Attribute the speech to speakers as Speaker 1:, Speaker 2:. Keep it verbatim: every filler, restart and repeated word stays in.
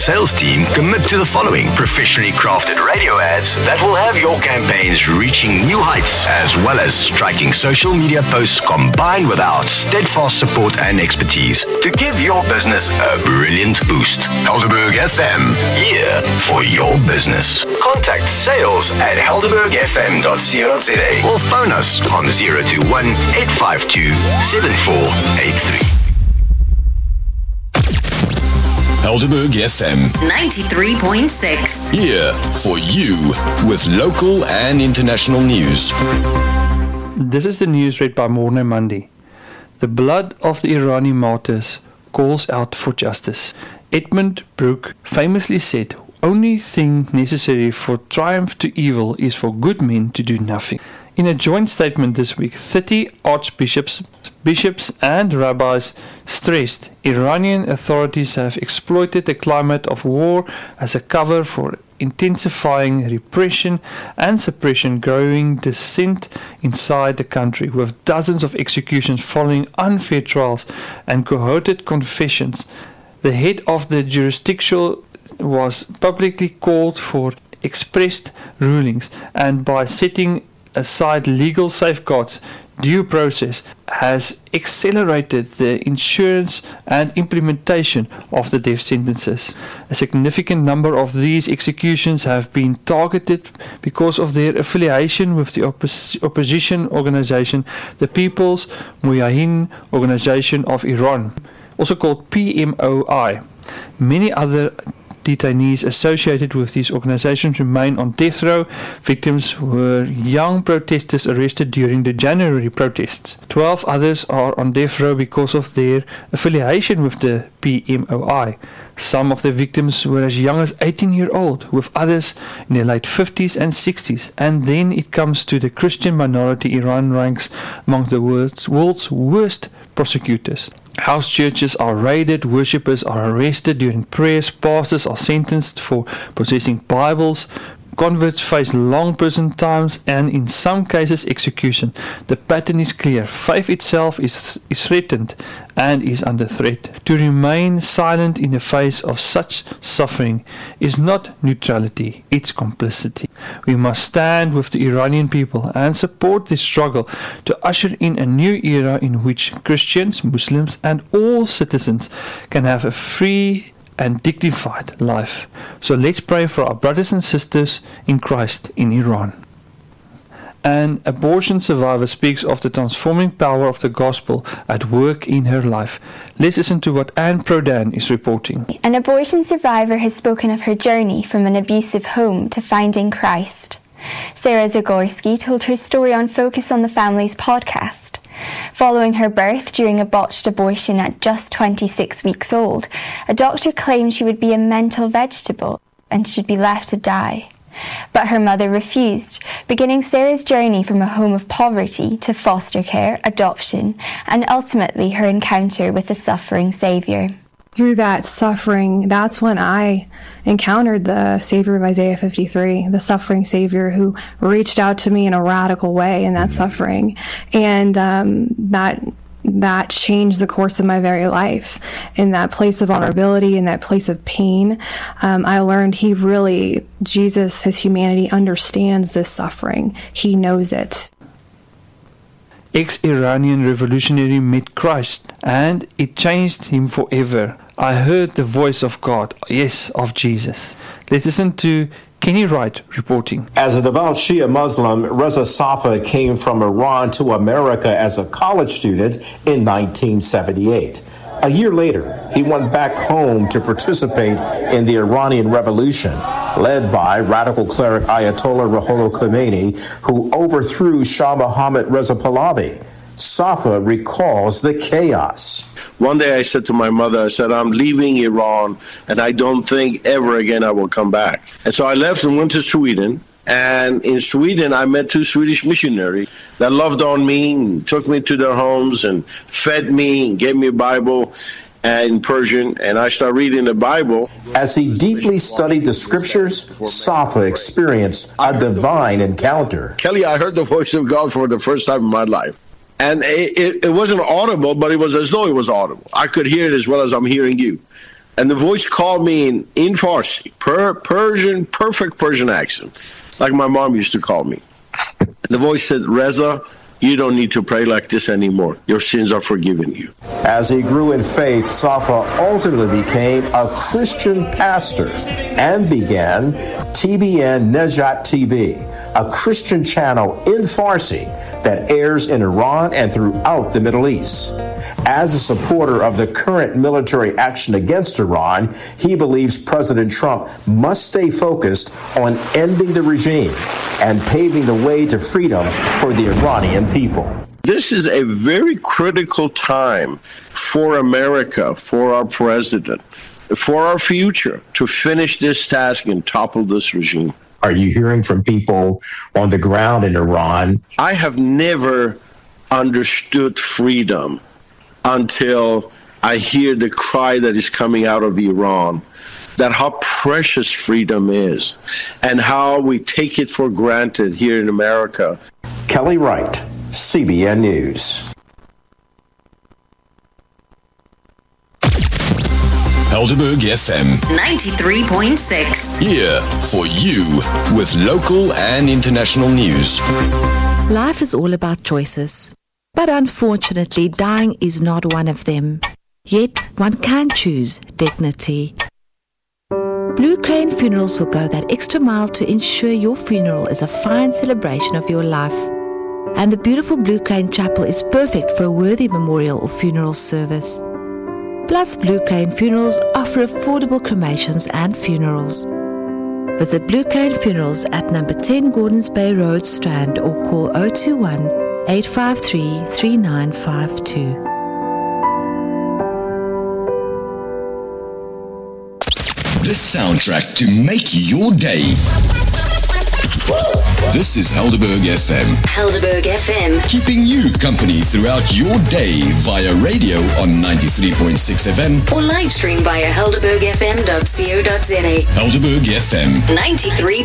Speaker 1: Sales team commit to the following professionally crafted radio ads that will have your campaigns reaching new heights, as well as striking social media posts combined with our steadfast support and expertise to give your business a brilliant boost. Helderberg F M, here for your business. Contact sales at helderberg f m dot co dot za or phone us on zero two one, eight five two, seven four eight three. Helderberg F M
Speaker 2: ninety-three point six.
Speaker 1: Here for you with local and international news.
Speaker 3: This is the news read by Morne Mandi. The blood of the Iranian martyrs calls out for justice. Edmund Brooke famously said, "Only thing necessary for triumph to evil is for good men to do nothing." In a joint statement this week, thirty archbishops, bishops and rabbis stressed Iranian authorities have exploited the climate of war as a cover for intensifying repression and suppression, growing dissent inside the country, with dozens of executions following unfair trials and cohorted confessions. The head of the jurisdiction was publicly called for expressed rulings, and by setting aside legal safeguards, due process has accelerated the insurance and implementation of the death sentences. A significant number of these executions have been targeted because of their affiliation with the oppos- opposition organization, the People's Mujahideen Organization of Iran, also called P M O I. Many other detainees associated with these organizations remain on death row. Victims were young protesters arrested during the January protests. Twelve others are on death row because of their affiliation with the P M O I. Some of the victims were as young as eighteen years old, with others in their late fifties and sixties. And then it comes to the Christian minority. Iran ranks among the world's, world's worst prosecutors. House churches are raided, worshippers are arrested during prayers, pastors are sentenced for possessing Bibles, converts face long prison times and in some cases execution. The pattern is clear. Faith itself is, is threatened and is under threat. To remain silent in the face of such suffering is not neutrality, it's complicity. We must stand with the Iranian people and support this struggle to usher in a new era in which Christians, Muslims and all citizens can have a free and dignified life. So let's pray for our brothers and sisters in Christ in Iran. An abortion survivor speaks of the transforming power of the gospel at work in her life. Let's listen to what Anne Prodan is reporting.
Speaker 4: An abortion survivor has spoken of her journey from an abusive home to finding Christ. Sarah Zagorski told her story on Focus on the Family's podcast. Following her birth during a botched abortion at just twenty-six weeks old, a doctor claimed she would be a mental vegetable and should be left to die. But her mother refused, beginning Sarah's journey from a home of poverty to foster care, adoption, and ultimately her encounter with the suffering Saviour.
Speaker 5: Through that suffering, that's when I encountered the Savior of Isaiah fifty-three, the suffering Savior who reached out to me in a radical way in that suffering. And um, that that changed the course of my very life. In that place of vulnerability, in that place of pain, um, I learned he really, Jesus, his humanity, understands this suffering. He knows it.
Speaker 3: Ex-Iranian revolutionary met Christ, and it changed him forever. I heard the voice of God, yes, of Jesus. Let's listen to Kenny Wright reporting.
Speaker 6: As a devout Shia Muslim, Reza Safa came from Iran to America as a college student in nineteen seventy-eight. A year later, he went back home to participate in the Iranian Revolution, led by radical cleric Ayatollah Ruhollah Khomeini, who overthrew Shah Mohammad Reza Pahlavi. Safa recalls the chaos.
Speaker 7: One day I said to my mother, I said, I'm leaving Iran, and I don't think ever again I will come back. And so I left and went to Sweden. And in Sweden, I met two Swedish missionaries that loved on me and took me to their homes and fed me and gave me a Bible in Persian, and I started reading the Bible.
Speaker 6: As he deeply studied the scriptures, Safa experienced a divine encounter.
Speaker 7: Kelly, I heard the voice of God for the first time in my life. And it, it, it wasn't audible, but it was as though it was audible. I could hear it as well as I'm hearing you. And the voice called me in, in Farsi, per, Persian, perfect Persian accent, like my mom used to call me. And the voice said, Reza, you don't need to pray like this anymore. Your sins are forgiven you.
Speaker 6: As he grew in faith, Safa ultimately became a Christian pastor and began T B N Nejat T V, a Christian channel in Farsi that airs in Iran and throughout the Middle East. As a supporter of the current military action against Iran, he believes President Trump must stay focused on ending the regime and paving the way to freedom for the Iranian people.
Speaker 7: This is a very critical time for America, for our president, for our future, to finish this task and topple this regime.
Speaker 6: Are you hearing from people on the ground in Iran?
Speaker 7: I have never understood freedom until I hear the cry that is coming out of Iran, that how precious freedom is and how we take it for granted here in America.
Speaker 6: Kelly Wright, C B N News.
Speaker 1: Helderberg F M
Speaker 2: ninety-three point six.
Speaker 1: Here for you with local and international news.
Speaker 8: Life is all about choices, but unfortunately dying is not one of them. Yet one can choose dignity. Blue Crane Funerals will go that extra mile to ensure your funeral is a fine celebration of your life. And the beautiful Blue Crane Chapel is perfect for a worthy memorial or funeral service. Plus, Blue Crane Funerals offer affordable cremations and funerals. Visit Blue Crane Funerals at number ten Gordons Bay Road, Strand, or call oh two one, eight five three, three nine five two.
Speaker 1: The soundtrack to make your day. This is Helderberg F M.
Speaker 2: Helderberg F M.
Speaker 1: Keeping you company throughout your day via radio on ninety-three point six F M.
Speaker 2: Or live stream via helderberg f m dot co dot za.
Speaker 1: Helderberg F M.
Speaker 2: ninety-three